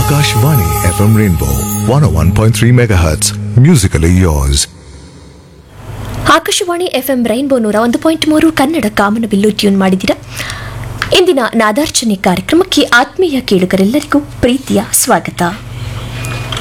Akashvani FM Rainbow 101.3 MHz. Musically yours. Akashvani FM rainbow 101.3 Kannada ಕಾಮನಬಿಲ್ಲು tune ಮಾಡಿದ್ದೀರಾ. ಇಂದಿನ ನಾದಾರ್ಚನೆ ಕಾರ್ಯಕ್ರಮಕ್ಕೆ ಆತ್ಮೀಯ ಕೇಳುಗರೆಲ್ಲರಿಗೂ ಪ್ರೀತಿಯ ಸ್ವಾಗತ.